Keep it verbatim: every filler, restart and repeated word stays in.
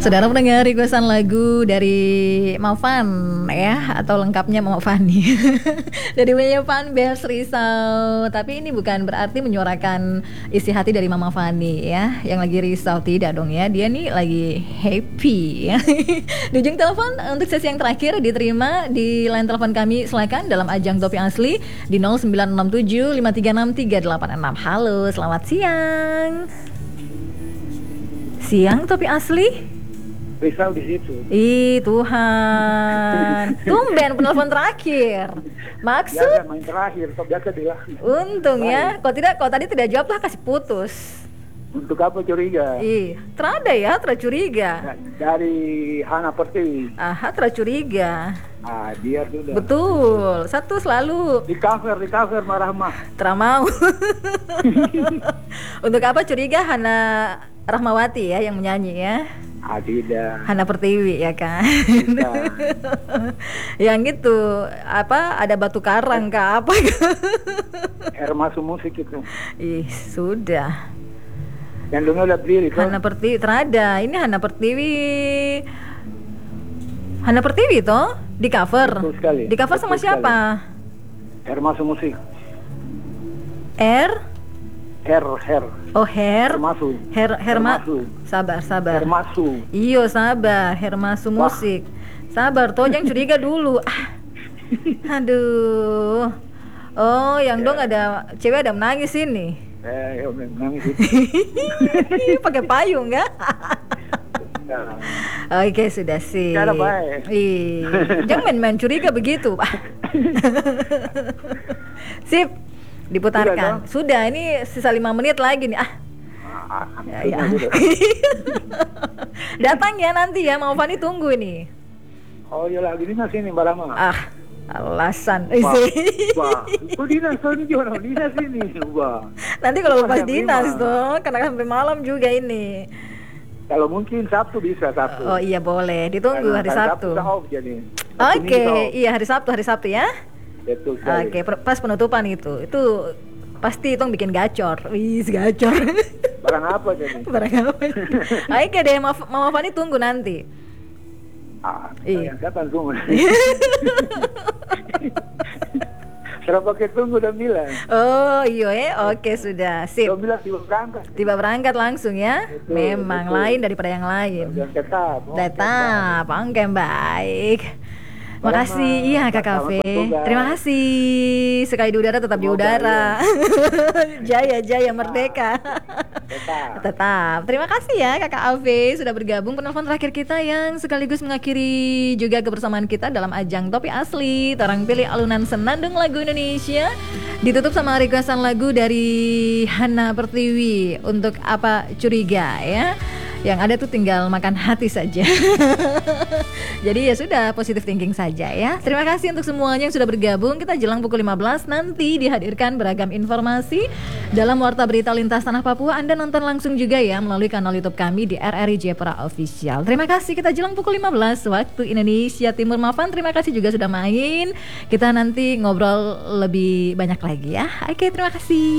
Saudara pendengar, requestan lagu dari Mavan ya, atau lengkapnya Mama Fani. Dari punya Van Bels risau. Tapi ini bukan berarti menyuarakan isi hati dari Mama Fani ya, yang lagi risau, tidak dong ya. Dia nih lagi happy ya. Di ujung telepon untuk sesi yang terakhir diterima di line telepon kami, silakan dalam ajang Topi Asli di nol sembilan enam tujuh lima tiga enam tiga delapan enam. Halo, selamat siang. Siang Topi Asli. Risau di situ. Ih Tuhan, tumben penelpon terakhir. Maksud? Biasa main terakhir, kok biasa bilang. Untung ya, kalau tidak, kalau tadi tidak jawab lah kasih putus. Untuk apa curiga? Ih, terada ya, tercuriga. Dari Hana Pertiwi. Aha, tercuriga. Ah, dia sudah. Betul, satu selalu. Di cover, di cover Marahmah. Teramau. Untuk apa curiga? Hana Rahmawati ya yang menyanyi ya. Ah, tidak. Hana Pertiwi ya kan. Yang itu apa, ada batu karang kah apa? Air masuk musik itu. Ih, sudah. Yang dulu udah beli itu. Hana Pertiwi terada. Ini Hana Pertiwi. Hana Pertiwi toh di cover. Betul sekali. Di cover sama Betul siapa? Air masuk musik. R Her, her. Oh, Her. Hermasu. Her Herma. Hermasu. Sabar, sabar. Hermasu. Iyo, sabar. Hermasu musik. Sabar, toh jangan curiga dulu. Ah. Aduh. Oh, yang dong ada cewek ada menangis ini. Eh, nangis itu. Pakai payung ya? Oke, sudah sih. Cara baik. Ih, jangan main-main curiga begitu, Pak. Sip. Diputarkan. Sudah, sudah, ini sisa lima menit lagi nih. Ah. Ah, Ya, ya. Datang ya nanti ya, Mau Fani tunggu nih. Oh iya lagi dinas ini Mbak Rama. Ah, alasan. Wah, wah. Kok dinas ini gimana? Dinas ini, wah. Nanti kalau lepas Jam dinas lima. tuh, karena sampai malam juga ini. Kalau mungkin Sabtu bisa Sabtu. Oh iya boleh, ditunggu hari Karena Sabtu. udah off jadi. Oke, iya hari Sabtu, hari Sabtu ya. Betul sekali. Oke, per- pas penutupan itu, itu pasti Itong bikin gacor. Wih, gacor. Barang apa jadi? Barang apa? Oke deh, Mama, Mama Fani tunggu nanti. Ah, Iya. saya kapan tunggu? Serap pakai tunggu udah bilang. Oh iya ya, oke sudah, sip. Udah bilang tiba berangkat. Tiba berangkat langsung ya. Betul, Memang betul. lain daripada yang lain. Dan tetap. oh, Tetap, oke baik. Makasih, Selamat, iya Kak selamat Kafe. bertugas. Terima kasih. Sekali di udara tetap di Semoga, udara. Jaya jaya merdeka. Tetap. Tetap. Terima kasih ya Kakak Ave sudah bergabung, penelpon terakhir kita yang sekaligus mengakhiri juga kebersamaan kita dalam ajang Topi Asli. Torang pilih alunan senandung lagu Indonesia. Ditutup sama requestan lagu dari Hana Pertiwi, Untuk Apa Curiga ya. Yang ada tuh tinggal makan hati saja. Jadi ya sudah, positive thinking saja ya. Terima kasih untuk semuanya yang sudah bergabung. Kita jelang pukul lima belas nanti dihadirkan beragam informasi dalam Warta Berita Lintas Tanah Papua. Anda nonton langsung juga ya melalui kanal YouTube kami di R R I Jayapura Official. Terima kasih, kita jelang pukul lima belas waktu Indonesia Timur. Maafan, terima kasih juga sudah main. Kita nanti ngobrol lebih banyak lagi ya. Oke, terima kasih.